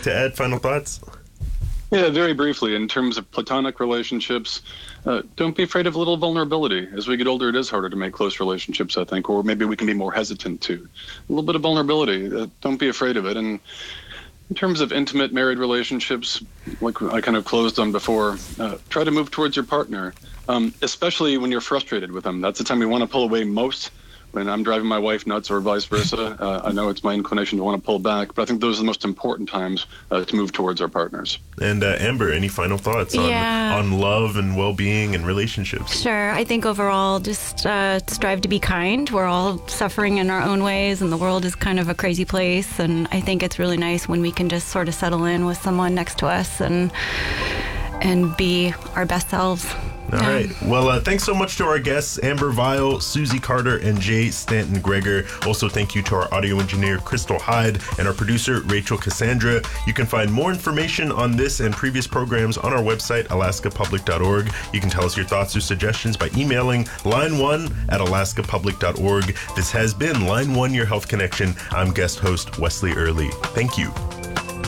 to add final thoughts? Yeah, very briefly, in terms of platonic relationships, don't be afraid of a little vulnerability. As we get older, it is harder to make close relationships, I think, or maybe we can be more hesitant to. A little bit of vulnerability, don't be afraid of it. And in terms of intimate married relationships, like I kind of closed on before, try to move towards your partner, especially when you're frustrated with them. That's the time we want to pull away most. When I'm driving my wife nuts or vice versa, I know it's my inclination to want to pull back, but I think those are the most important times to move towards our partners. And Amber, any final thoughts on love and well-being and relationships? Sure. I think overall, just strive to be kind. We're all suffering in our own ways, and the world is kind of a crazy place. And I think it's really nice when we can just sort of settle in with someone next to us and be our best selves. All right. Well, thanks so much to our guests, Amber Vile, Susie Carter, and Jay Stanton Greger. Also, thank you to our audio engineer, Crystal Hyde, and our producer, Rachel Cassandra. You can find more information on this and previous programs on our website, alaskapublic.org. You can tell us your thoughts or suggestions by emailing line1@alaskapublic.org. This has been Line 1, Your Health Connection. I'm guest host Wesley Early. Thank you.